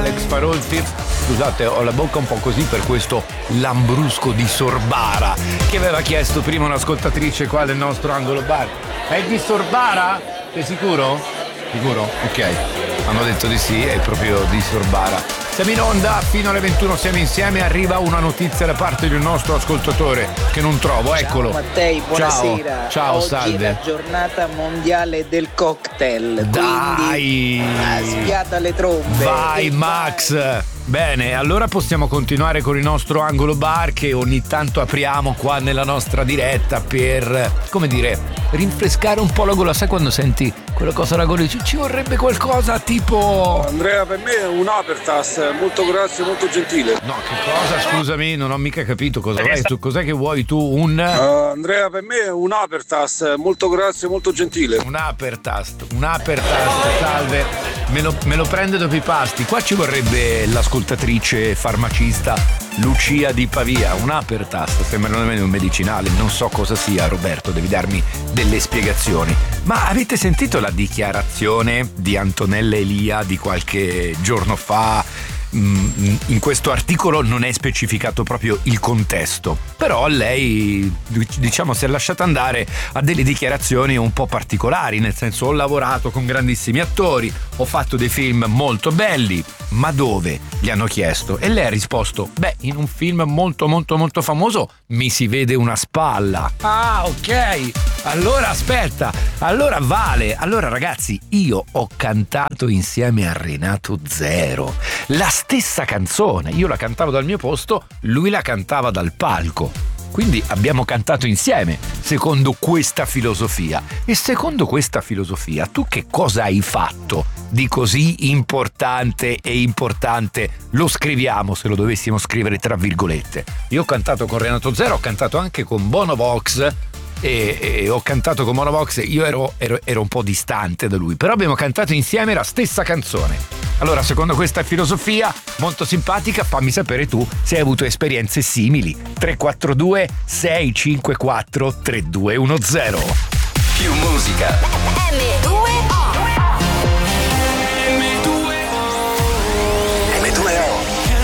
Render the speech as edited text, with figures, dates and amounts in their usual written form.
Alex Farolfi. Scusate, ho la bocca un po' così per questo lambrusco di Sorbara che aveva chiesto prima un'ascoltatrice qua del nostro angolo bar. È di Sorbara? Sei sicuro? Sicuro? Ok. Hanno detto di sì, è proprio di Sorbara. Siamo in onda fino alle 21, siamo insieme. Arriva una notizia da parte di un nostro ascoltatore che non trovo, eccolo. Ciao Mattei, buonasera. Ciao, oggi salve. È la giornata mondiale del cocktail. Dai! Quindi sfiata le trombe. Vai Max! Bene, allora possiamo continuare con il nostro angolo bar che ogni tanto apriamo qua nella nostra diretta per, come dire, rinfrescare un po' la gola. Sai quando senti quella cosa la gola e dici ci vorrebbe qualcosa tipo... Andrea, per me è un Apertas, molto grazie, molto gentile. No, che cosa? Scusami, non ho mica capito cosa vuoi tu. Cos'è che vuoi tu? Andrea, per me è un Apertas, molto grazie, molto gentile. Un Apertas, salve. Me lo prende dopo i pasti. Qua ci vorrebbe l'ascoltatrice farmacista Lucia di Pavia. Un Apertas, sembra il nome di un medicinale. Non so cosa sia, Roberto, devi darmi delle spiegazioni. Ma avete sentito la dichiarazione di Antonella Elia di qualche giorno fa? In questo articolo non è specificato proprio il contesto, però lei, diciamo, si è lasciata andare a delle dichiarazioni un po' particolari, nel senso: ho lavorato con grandissimi attori, ho fatto dei film molto belli, ma dove? Gli hanno chiesto e lei ha risposto: beh, in un film molto molto molto famoso mi si vede una spalla. Ah, ok, allora aspetta, allora vale. Allora ragazzi, io ho cantato insieme a Renato Zero la stessa canzone, io la cantavo dal mio posto, lui la cantava dal palco. Quindi abbiamo cantato insieme, secondo questa filosofia. E secondo questa filosofia, tu che cosa hai fatto di così importante e importante? Lo scriviamo, se lo dovessimo scrivere tra virgolette. Io ho cantato con Renato Zero, ho cantato anche con Bono Vox, e ho cantato con Bono Vox. Io ero un po' distante da lui, però abbiamo cantato insieme la stessa canzone. Allora, secondo questa filosofia molto simpatica, fammi sapere tu se hai avuto esperienze simili. 342 654 3210. Più musica.